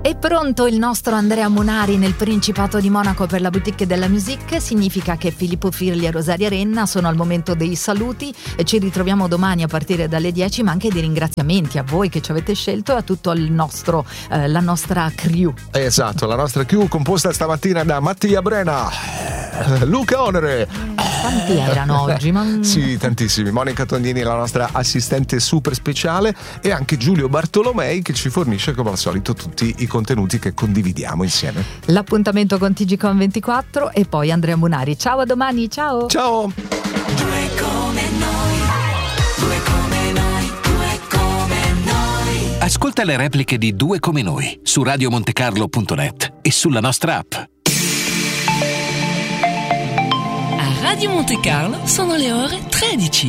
È pronto il nostro Andrea Munari nel Principato di Monaco per la Boutique della Musique. Significa che Filippo Firli e Rosaria Renna sono al momento dei saluti e ci ritroviamo domani a partire dalle 10, ma anche dei ringraziamenti a voi che ci avete scelto e a tutto il nostro la nostra crew. Esatto, la nostra crew composta stamattina da Mattia Brena, Luca Onere. Quanti erano oggi? Sì, tantissimi. Monica Tondini, la nostra assistente super speciale, e anche Giulio Bartolomei che ci fornisce come al solito tutti i contenuti che condividiamo insieme. L'appuntamento con TGcom 24 e poi Andrea Munari. Ciao, a domani, ciao. Ciao. Due come noi, due come noi, due come noi. Ascolta le repliche di Due come noi su radiomontecarlo.net e sulla nostra app. A Radio Monte Carlo sono le ore 13.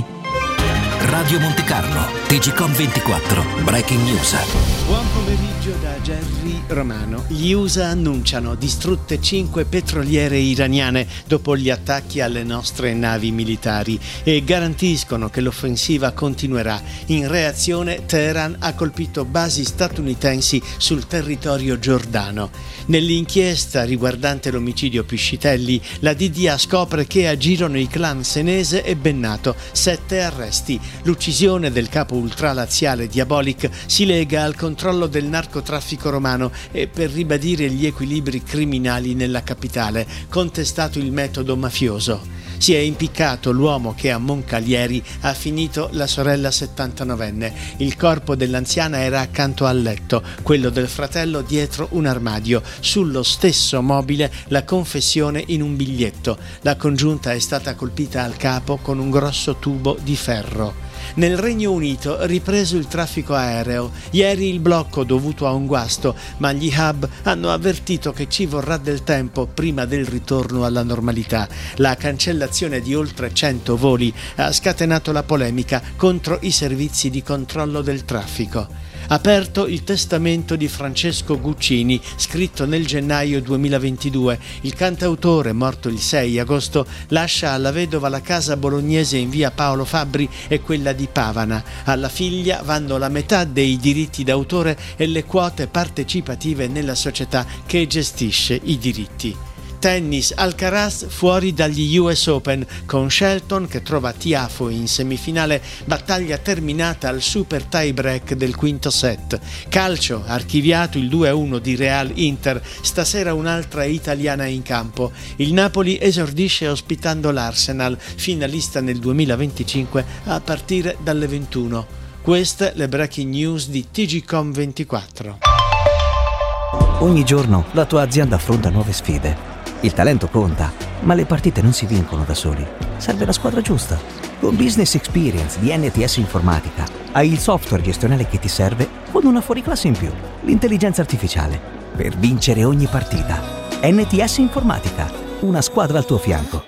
Radio Monte Carlo, TGcom 24, Breaking News. Buon pomeriggio da Jerry Romano. Gli USA annunciano distrutte 5 petroliere iraniane dopo gli attacchi alle nostre navi militari e garantiscono che l'offensiva continuerà. In reazione, Teheran ha colpito basi statunitensi sul territorio giordano. Nell'inchiesta riguardante l'omicidio Piscitelli, la DDA scopre che agirono i clan Senese e Bennato, 7 arresti. L'uccisione del capo ultralaziale Diabolik si lega al controllo del narcotraffico romano e per ribadire gli equilibri criminali nella capitale, contestato il metodo mafioso. Si è impiccato l'uomo che a Moncalieri ha finito la sorella 79enne. Il corpo dell'anziana era accanto al letto, quello del fratello dietro un armadio. Sullo stesso mobile la confessione in un biglietto. La congiunta è stata colpita al capo con un grosso tubo di ferro. Nel Regno Unito ripreso il traffico aereo. Ieri il blocco dovuto a un guasto, ma gli hub hanno avvertito che ci vorrà del tempo prima del ritorno alla normalità. La cancellazione di oltre 100 voli ha scatenato la polemica contro i servizi di controllo del traffico. Aperto il testamento di Francesco Guccini, scritto nel gennaio 2022. Il cantautore, morto il 6 agosto, lascia alla vedova la casa bolognese in via Paolo Fabbri e quella di Pavana. Alla figlia vanno la metà dei diritti d'autore e le quote partecipative nella società che gestisce i diritti. Tennis, Alcaraz fuori dagli US Open con Shelton che trova Tiafoe in semifinale, battaglia terminata al super tie break del quinto set. Calcio, archiviato il 2-1 di Real Inter, stasera un'altra italiana in campo. Il Napoli esordisce ospitando l'Arsenal, finalista nel 2025 a partire dalle 21. Queste le breaking news di TGcom 24. Ogni giorno la tua azienda affronta nuove sfide. Il talento conta, ma le partite non si vincono da soli. Serve la squadra giusta. Con Business Experience di NTS Informatica hai il software gestionale che ti serve con una fuoriclasse in più, l'intelligenza artificiale, per vincere ogni partita. NTS Informatica, una squadra al tuo fianco.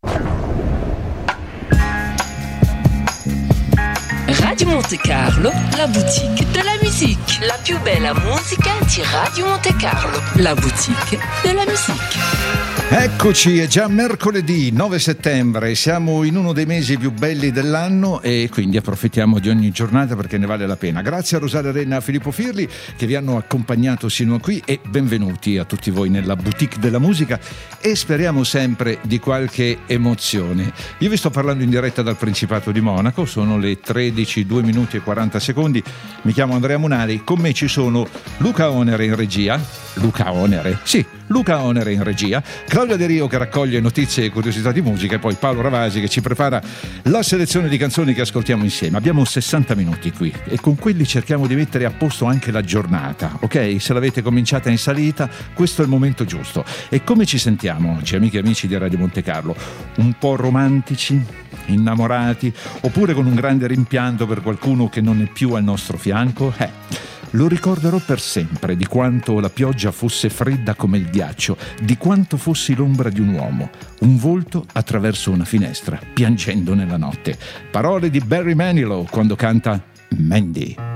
Radio Monte Carlo, la boutique de la musique. La più bella musica di Radio Monte Carlo, la boutique de la musique. Eccoci, è già mercoledì 9 settembre, siamo in uno dei mesi più belli dell'anno e quindi approfittiamo di ogni giornata perché ne vale la pena. Grazie a Rosaria Renna e a Filippo Firli che vi hanno accompagnato sino a qui e benvenuti a tutti voi nella boutique della musica e speriamo sempre di qualche emozione. Io vi sto parlando in diretta dal Principato di Monaco, sono le 13, 2 minuti e 40 secondi, mi chiamo Andrea Munari, con me ci sono Luca Onere in regia, Luca Onere in regia, Claudia De Rio che raccoglie notizie e curiosità di musica e poi Paolo Ravasi che ci prepara la selezione di canzoni che ascoltiamo insieme. Abbiamo 60 minuti qui e con quelli cerchiamo di mettere a posto anche la giornata, ok? Se l'avete cominciata in salita, questo è il momento giusto. E come ci sentiamo oggi, amiche e amici di Radio Monte Carlo? Un po' romantici, innamorati, oppure con un grande rimpianto per qualcuno che non è più al nostro fianco? Lo ricorderò per sempre di quanto la pioggia fosse fredda come il ghiaccio, di quanto fossi l'ombra di un uomo, un volto attraverso una finestra, piangendo nella notte. Parole di Barry Manilow quando canta Mandy.